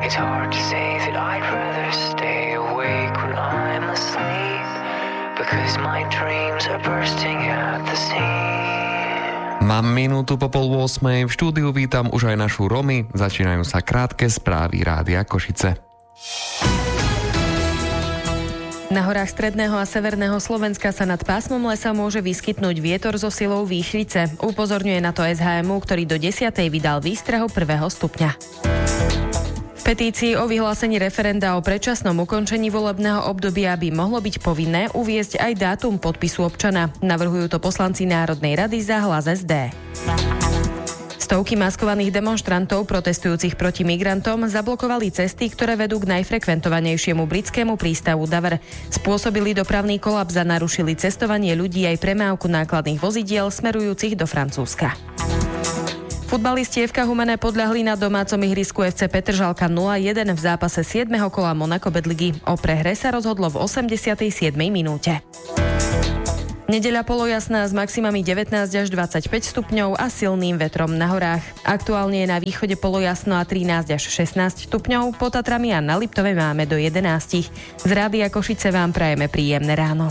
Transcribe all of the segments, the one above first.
It's hard to say that I'd rather stay awake when I'm asleep, because my dreams are bursting at the seams. Mám minútu po 7:30, v štúdiu vítam už aj našu Romy, začínajú sa krátke správy Rádia Košice. Na horách stredného a severného Slovenska sa nad pásmom lesa môže vyskytnúť vietor so silou výchrice. Upozorňuje na to SHMU, ktorý do 10. vydal výstrahu 1. stupňa. V petícii o vyhlásení referenda o predčasnom ukončení volebného obdobia by mohlo byť povinné uviesť aj dátum podpisu občana. Navrhujú to poslanci Národnej rady za Hlas SD. Stovky maskovaných demonštrantov protestujúcich proti migrantom zablokovali cesty, ktoré vedú k najfrekventovanejšiemu britskému prístavu Dover. Spôsobili dopravný kolaps a narušili cestovanie ľudí aj premávku nákladných vozidiel smerujúcich do Francúzska. Futbalisti FK Humenné podľahli na domácom ihrisku FC Petržalka 0-1 v zápase 7. kola Monaco Bedligy. O prehre sa rozhodlo v 87. minúte. Nedeľa polojasná s maximami 19 až 25 stupňov a silným vetrom na horách. Aktuálne je na východe polojasno a 13 až 16 stupňov, pod Tatrami a na Liptove máme do 11. Z Rádia Košice vám prajeme príjemné ráno.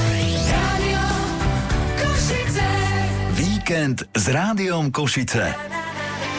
Víkend s Rádiom Košice.